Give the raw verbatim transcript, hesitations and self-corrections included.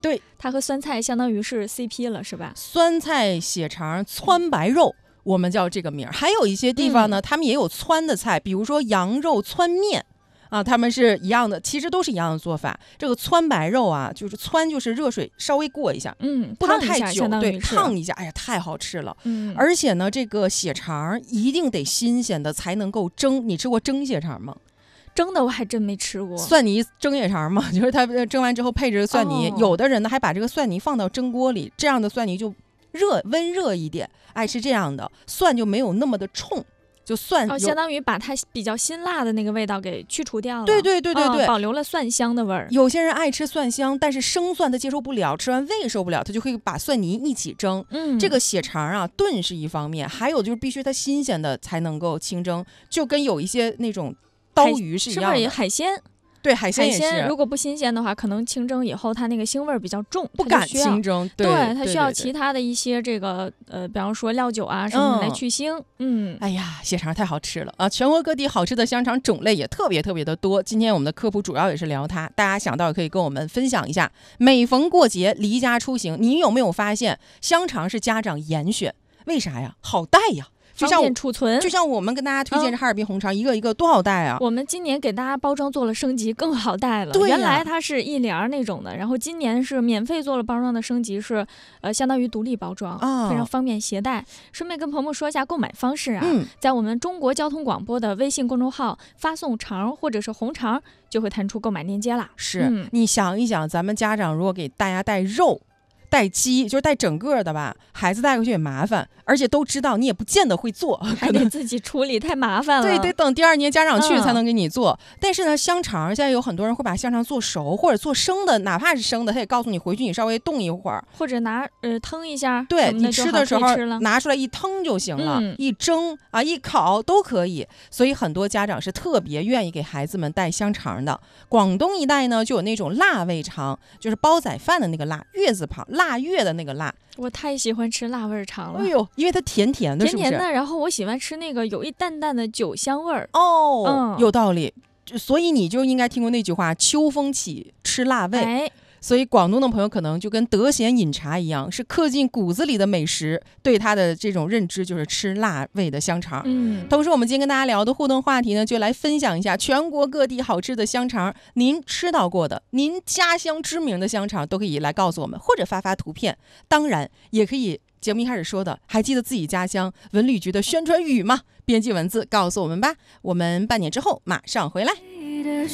对， 它和酸菜相当于是 C P 了，是吧？ 酸菜血肠汆白肉，我们叫这个名儿。还有一些地方呢， 嗯、 他们也有汆的菜，比如说羊肉汆面。啊，他们是一样的，其实都是一样的做法。这个汆白肉啊，就是汆就是热水稍微过一下， 嗯， 不能太久，对，烫一下，哎呀，太好吃了。 嗯， 而且呢，这个血肠一定得新鲜的才能够蒸。你吃过蒸血肠吗？ 蒸的我还真没吃过。 蒜泥蒸血肠嘛，就是它蒸完之后配着蒜泥，哦、有的人呢还把这个蒜泥放到蒸锅里，这样的蒜泥就热温热一点，爱吃这样的蒜就没有那么的冲。就蒜哦，相当于把它比较辛辣的那个味道给去除掉了。 对对对对对、 哦，保留了蒜香的味儿。 有些人爱吃蒜香，但是生蒜他接受不了，吃完胃受不了，他就会把蒜泥一起蒸。 嗯， 这个血肠啊炖是一方面，还有就是必须它新鲜的才能够清蒸，就跟有一些那种刀鱼是一样的。 是不是海鲜？ 对，海鲜也是。 海鲜如果不新鲜的话，可能清蒸以后它那个腥味比较重， 不敢清蒸。 对， 对它需要其他的一些这个呃，比方说料酒啊什么的来去腥。嗯， 哎呀，血肠太好吃了啊！全国各地好吃的香肠种类也特别特别的多。今天我们的科普主要也是聊它，大家想到也可以跟我们分享一下。每逢过节离家出行，你有没有发现香肠是家长严选？为啥呀？好带呀。就像方便储存， 就像我们跟大家推荐这哈尔滨红肠、嗯，一个一个多好带啊！ 我们今年给大家包装做了升级，更好带了。 对、 原来它是一帘那种的，然后今年是免费做了包装的升级，是呃相当于独立包装、哦，非常方便携带。顺便跟朋友说一下购买方式啊， 嗯、 在我们中国交通广播的微信公众号发送肠或者是红肠，就会弹出购买链接啦。 是、 嗯， 你想一想，咱们家长如果给大家带肉。带鸡就是带整个的吧，孩子带回去也麻烦，而且都知道你也不见得会做， 还得自己处理，太麻烦了。 对，得等第二年家长去才能给你做。嗯、但是呢，香肠现在有很多人会把香肠做熟或者做生的，哪怕是生的，他也告诉你回去你稍微冻一会儿， 或者拿呃腾一下， 对你吃的时候拿出来一腾就行了， 嗯、 一蒸啊一烤都可以。所以很多家长是特别愿意给孩子们带香肠的。广东一带呢就有那种辣味肠，就是煲仔饭的那个辣，月字旁。腊月的那个辣， 我太喜欢吃辣味肠了。 哎呦，因为它甜甜的， 甜甜的， 是不是？ 然后我喜欢吃那个有一淡淡的酒香味儿。 哦、 嗯， 有道理。所以你就应该听过那句话：“秋风起，吃辣味。” 哎。 所以广东的朋友可能就跟德贤饮茶一样，是刻进骨子里的美食，对他的这种认知就是吃辣味的香肠。 嗯， 同时我们今天跟大家聊的互动话题呢，就来分享一下全国各地好吃的香肠，您吃到过的，您家乡知名的香肠都可以来告诉我们，或者发发图片。当然也可以节目一开始说的，还记得自己家乡文旅局的宣传语吗？编辑文字告诉我们吧。我们半年之后马上回来。